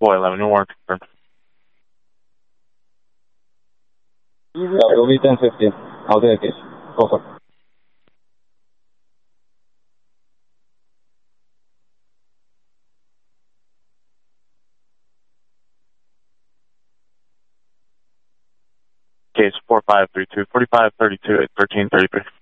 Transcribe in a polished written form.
Boy 11, your warrant confirmed. Yeah, we'll be 10-15. I'll take it. Go for it. Case 4532, 4532 at 1333.